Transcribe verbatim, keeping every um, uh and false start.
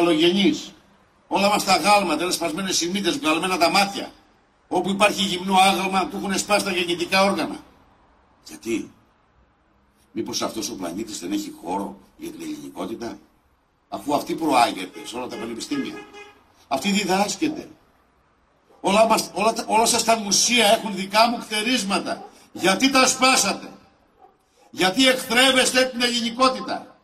μεγαλογενείς. Όλα μας τα γάλματα είναι σπασμένες οι μύτες, βγαλμένα τα μάτια. Όπου υπάρχει γυμνό άγαλμα, του έχουν σπάσει τα γεννητικά όργανα. Γιατί? Μήπως αυτός ο πλανήτης δεν έχει χώρο για την ελληνικότητα? Αφού αυτή προάγεται σε όλα τα πανεπιστήμια. Αυτή διδάσκεται. Όλα, μας, όλα, όλα σας τα μουσεία έχουν δικά μου χτερίσματα. Γιατί τα σπάσατε? Γιατί εχθρεύεστε την ελληνικότητα?